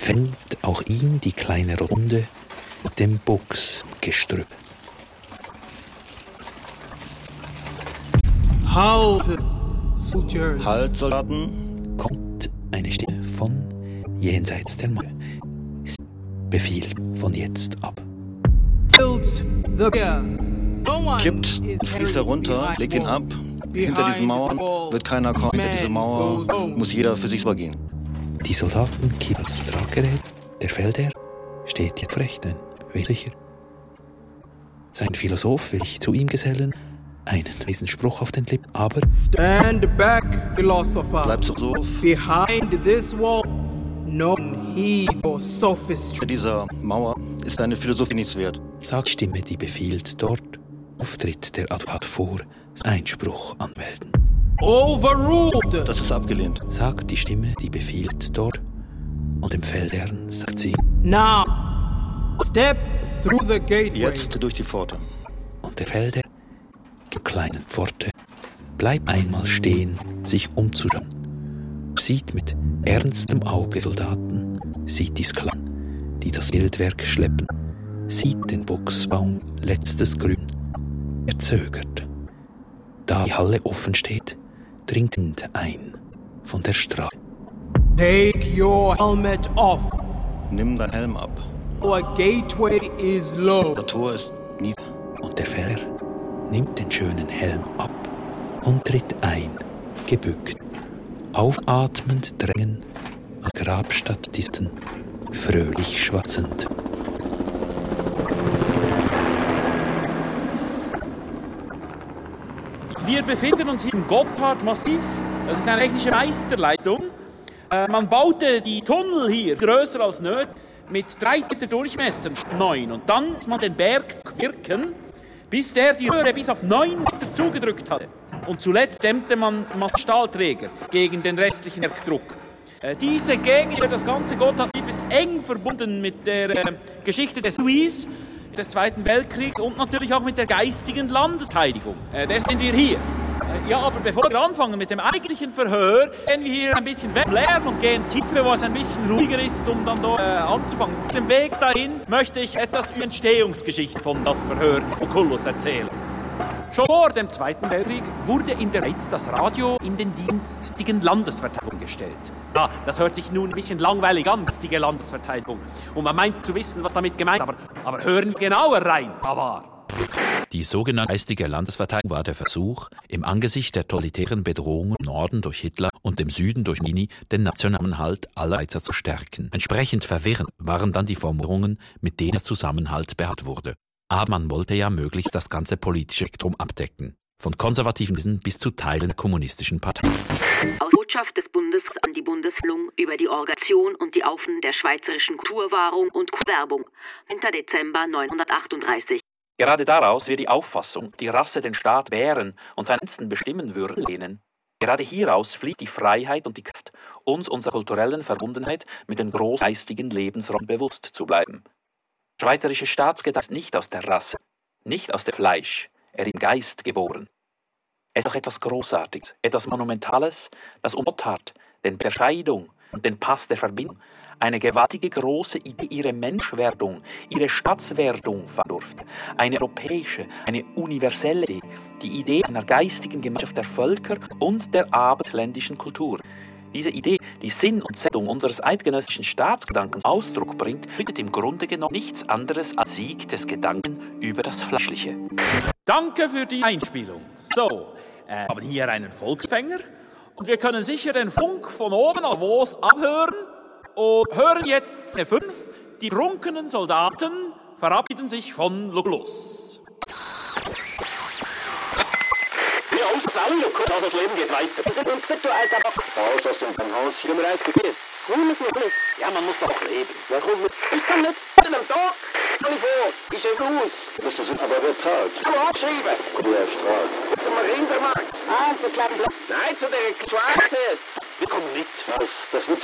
fängt auch ihn die kleine Runde mit dem Buchsgestrüpp. Halt, Soldiers! Halt, Soldaten! Kommt eine Stimme von jenseits der Mauer. Sie befiehlt von jetzt ab. Tilt the gear. Kippt, fließt herunter, legt ihn ab. Hinter diesen Mauern wird keiner kommen. Hinter diese Mauer muss jeder für sich selber gehen. Die Soldaten kippen das Traggerät. Der Feldherr steht jetzt recht ein, sicher. Sein Philosoph will sich zu ihm gesellen, einen Spruch auf den Lippen, aber Stand back, philosopher. Bleibt so. Behind this wall, no heed or sophistry. Bei dieser Mauer ist deine Philosophie nichts wert. sagt Stimme, die befiehlt, dort auftritt der Advokat vor, Einspruch anmelden. Overruled! Das ist abgelehnt. Sagt die Stimme, die befiehlt, dort, und dem Feldherrn sagt sie, Now, step through the gateway. Jetzt durch die Pforte. und der Feldherr, die kleinen Pforte, bleibt einmal stehen, sich umzuschauen. Sieht mit ernstem Auge Soldaten, sieht die Sklaven, die das Bildwerk schleppen, sieht den Buchsbaum, letztes Grün. Er zögert. Da die Halle offen steht, dringt Wind ein von der Straße. Take your helmet off. Nimm deinen Helm ab. Our gateway is low. Das Tor ist niedrig. Und der Feldherr nimmt den schönen Helm ab und tritt ein, gebückt, aufatmend drängen, an Grabstatt diesen, fröhlich schwatzend. Wir befinden uns hier im Gotthard-Massiv. Das ist eine technische Meisterleistung. Man baute die Tunnel hier größer als nötig, mit 3 Meter Durchmesser, 9. Und dann muss man den Berg wirken, bis der die Röhre bis auf 9 Meter zugedrückt hatte. Und zuletzt dämmte man Stahlträger gegen den restlichen Bergdruck. Diese Gegend, das ganze Gotthard-Massiv, ist eng verbunden mit der Geschichte des Louis, des Zweiten Weltkriegs und natürlich auch mit der geistigen Landesverteidigung. Deshalb sind wir hier. Ja, aber bevor wir anfangen mit dem eigentlichen Verhör, gehen wir hier ein bisschen weg, lernen und gehen tiefer, wo es ein bisschen ruhiger ist, um dann dort anzufangen. Auf dem Weg dahin möchte ich etwas über die Entstehungsgeschichte von das Verhör des Oculus erzählen. Schon vor dem Zweiten Weltkrieg wurde in der Schweiz das Radio in den dienstigen Landesverteidigung gestellt. Ja, das hört sich nun ein bisschen langweilig an, dienstige Landesverteidigung. Und man meint zu wissen, was damit gemeint ist, aber hören wir genauer rein, da war. Die sogenannte geistige Landesverteidigung war der Versuch, im Angesicht der totalitären Bedrohungen im Norden durch Hitler und im Süden durch Mussolini den nationalen Halt aller Schweizer zu stärken. Entsprechend verwirrend waren dann die Formulierungen, mit denen der Zusammenhalt beharrt wurde. Aber man wollte ja möglichst das ganze politische Spektrum abdecken. Von konservativen bis zu Teilen der kommunistischen Partei. Aus Botschaft des Bundes an die Bundesversammlung über die Organisation und die Aufnahme der schweizerischen Kulturwahrung und Werbung. 9. Dezember 1938. Gerade daraus wird die Auffassung, die Rasse den Staat wehren und seinen Diensten bestimmen würde, lehnen. Gerade hieraus fließt die Freiheit und die Kraft, uns unserer kulturellen Verbundenheit mit den großgeistigen Lebensräumen bewusst zu bleiben. Der schweizerische Staatsgedanke ist nicht aus der Rasse, nicht aus dem Fleisch, er ist im Geist geboren. Es ist doch etwas Großartiges, etwas Monumentales, das um Gotthard, den der Scheidung und den Pass der Verbindung, eine gewaltige große Idee, ihre Menschwerdung, ihre Staatswerdung verdurfte. Eine europäische, eine universelle Idee, die Idee einer geistigen Gemeinschaft der Völker und der abendländischen Kultur. Diese Idee, die Sinn und Sendung unseres eidgenössischen Staatsgedankens Ausdruck bringt, bedeutet im Grunde genommen nichts anderes als Sieg des Gedanken über das Fleischliche. Danke für die Einspielung. So, wir haben hier einen Volksfänger und wir können sicher den Funk von oben auf Woos abhören und hören jetzt Szene 5. Die betrunkenen Soldaten verabschieden sich von Lucullus. Ja, ausgesaugt, also das Leben geht weiter. Und für du alter Bock. Raus aus dem Haus, hier mir Eisgebiet. Ruhmes muss alles. Ja, man muss doch leben. Wer kommt mit? Ich kann nicht. In einem Tag. Stell dir vor, ich schreibe aus. Musst du sind aber bezahlt. Du abschreiben. Wer strahlt? Zum Rindermarkt. Ah, zu kleinen Block. Nein, zu der Schwarze. Wir kommen mit. Das wird